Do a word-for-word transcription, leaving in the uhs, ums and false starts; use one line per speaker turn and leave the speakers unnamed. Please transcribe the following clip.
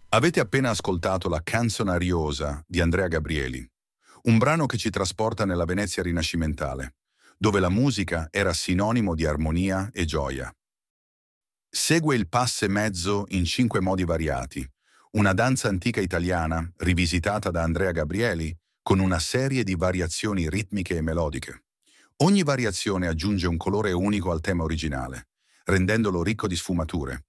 Avete appena ascoltato la Canzone Ariosa di Andrea Gabrieli, un brano che ci trasporta nella Venezia rinascimentale, dove la musica era sinonimo di armonia e gioia. Segue il passe mezzo in cinque modi variati, una danza antica italiana rivisitata da Andrea Gabrieli con una serie di variazioni ritmiche e melodiche. Ogni variazione aggiunge un colore unico al tema originale, rendendolo ricco di sfumature.